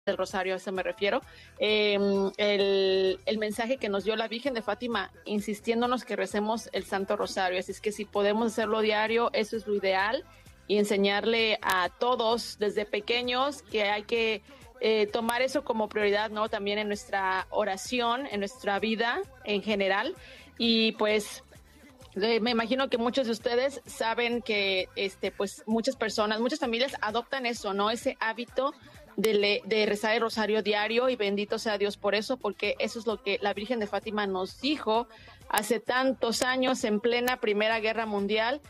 del Rosario, a eso me refiero, el mensaje que nos dio la Virgen de Fátima, insistiéndonos que recemos el Santo Rosario. Así es que si podemos hacerlo diario, eso es lo ideal, y enseñarle a todos desde pequeños que hay que tomar eso como prioridad, ¿no? También en nuestra oración, en nuestra vida en general. Y pues me imagino que muchos de ustedes saben que pues muchas personas, muchas familias adoptan eso, ¿no? Ese hábito de rezar el rosario diario, y bendito sea Dios por eso, porque eso es lo que la Virgen de Fátima nos dijo hace tantos años, en plena Primera Guerra Mundial,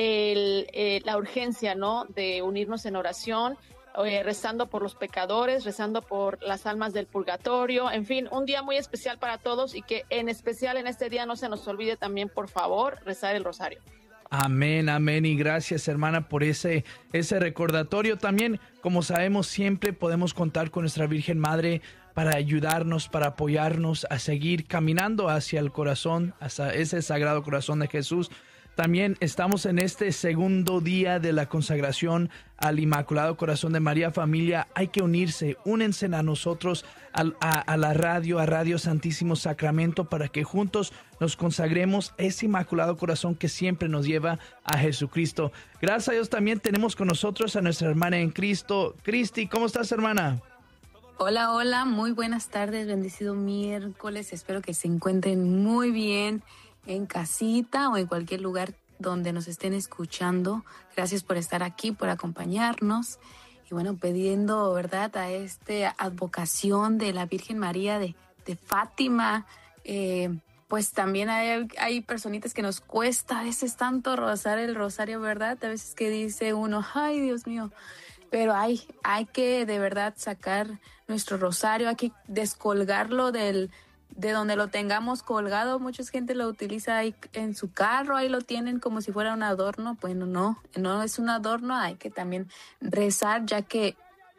la urgencia, ¿no?, de unirnos en oración, rezando por los pecadores, rezando por las almas del purgatorio. En fin, un día muy especial para todos, y que en especial en este día no se nos olvide también, por favor, rezar el rosario. Amén, amén, y gracias, hermana, por ese recordatorio. También, como sabemos, siempre podemos contar con nuestra Virgen Madre para ayudarnos, para apoyarnos a seguir caminando hacia el corazón, hacia ese sagrado corazón de Jesús. También estamos en este segundo día de la consagración al Inmaculado Corazón de María. Familia, hay que unirse, únense a nosotros, a la radio, a Radio Santísimo Sacramento, para que juntos nos consagremos ese Inmaculado Corazón que siempre nos lleva a Jesucristo. Gracias a Dios también tenemos con nosotros a nuestra hermana en Cristo. Cristi, ¿cómo estás, hermana? Hola, hola, muy buenas tardes, bendecido miércoles, espero que se encuentren muy bien en casita o en cualquier lugar donde nos estén escuchando. Gracias por estar aquí, por acompañarnos. Y bueno, pidiendo, ¿verdad?, a esta advocación de la Virgen María de Fátima. Pues también hay personitas que nos cuesta a veces tanto rezar el rosario, ¿verdad? A veces que dice uno, ay, Dios mío. Pero hay que de verdad sacar nuestro rosario, hay que descolgarlo de donde lo tengamos colgado. Mucha gente lo utiliza ahí en su carro, ahí lo tienen como si fuera un adorno. Bueno, no es un adorno, hay que también rezar, ya que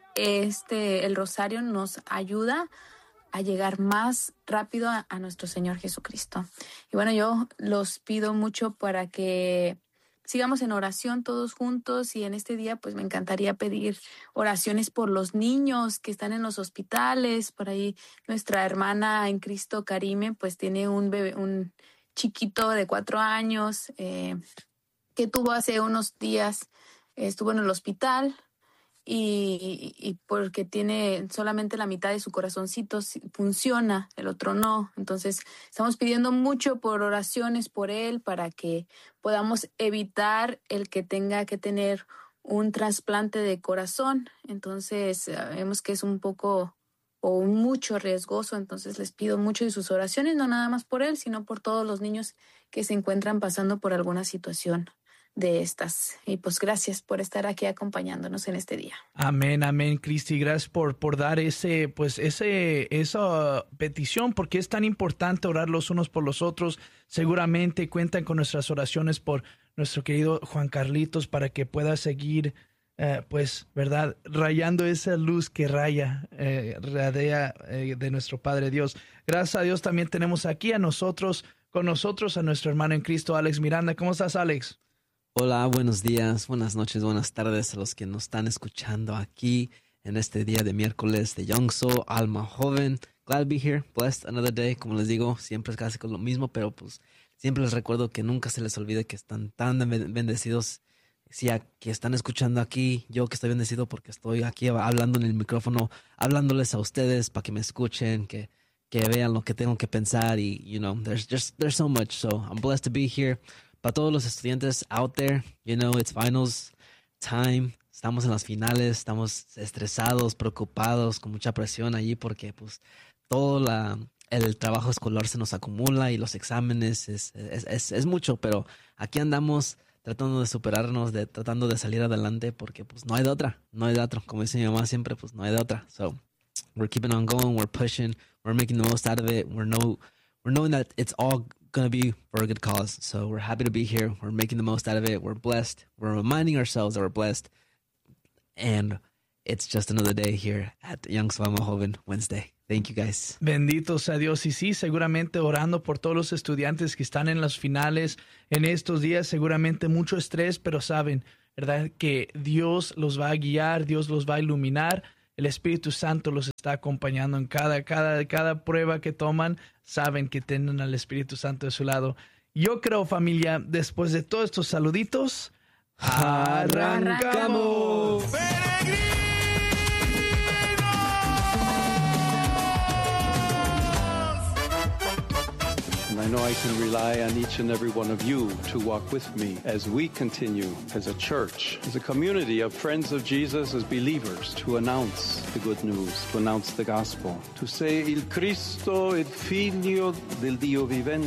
el rosario nos ayuda a llegar más rápido a nuestro Señor Jesucristo. Y bueno, yo los pido mucho para que sigamos en oración todos juntos, y en este día pues me encantaría pedir oraciones por los niños que están en los hospitales. Por ahí nuestra hermana en Cristo, Karime, pues tiene un bebé, un chiquito de 4 años que tuvo hace unos días, estuvo en el hospital, y porque tiene solamente la mitad de su corazoncito funciona, el otro no. Entonces estamos pidiendo mucho por oraciones por él, para que podamos evitar el que tenga que tener un trasplante de corazón. Entonces sabemos que es un poco o mucho riesgoso, entonces les pido mucho de sus oraciones, no nada más por él, sino por todos los niños que se encuentran pasando por alguna situación de estas. Y pues gracias por estar aquí acompañándonos en este día. Amén, amén, Cristi. Gracias por dar esa petición, porque es tan importante orar los unos por los otros. Seguramente cuentan con nuestras oraciones por nuestro querido Juan Carlitos, para que pueda seguir, pues, ¿verdad?, rayando esa luz que radea de nuestro Padre Dios. Gracias a Dios también tenemos aquí con nosotros a nuestro hermano en Cristo, Alex Miranda. ¿Cómo estás, Alex? Hola, buenos días, buenas noches, buenas tardes a los que nos están escuchando aquí en este día de miércoles de Yongso, Alma Joven. Glad to be here, blessed another day. Como les digo, siempre es casi con lo mismo, pero pues siempre les recuerdo que nunca se les olvide que están tan bendecidos. Si que están escuchando aquí, yo que estoy bendecido porque estoy aquí hablando en el micrófono, hablándoles a ustedes para que me escuchen, que vean lo que tengo que pensar, y there's so much. So I'm blessed to be here. Para todos los estudiantes out there, it's finals time. Estamos en las finales, estamos estresados, preocupados, con mucha presión allí, porque pues todo el trabajo escolar se nos acumula, y los exámenes es mucho, pero aquí andamos tratando de superarnos, tratando de salir adelante, porque pues no hay de otra. Como dice mi mamá siempre, pues no hay de otra. So we're keeping on going, we're pushing, we're making the most out of it. We're knowing that it's all going to be for a good cause. So we're happy to be here. We're making the most out of it. We're blessed. We're reminding ourselves that we're blessed. And it's just another day here at Young Alma Joven Wednesday. Thank you, guys. Bendito sea Dios. Y sí, seguramente orando por todos los estudiantes que están en las finales en estos días. Seguramente mucho estrés, pero saben, ¿verdad?, que Dios los va a guiar, Dios los va a iluminar. el Espíritu Santo los está acompañando en cada prueba que toman. Saben que tienen al Espíritu Santo de su lado. Yo creo, familia, después de todos estos saluditos, ¡arrancamos! And I know I can rely on each and every one of you to walk with me as we continue as a church, as a community of friends of Jesus, as believers, to announce the good news, to announce the gospel, to say, Il Cristo, il Figlio del Dio vivente.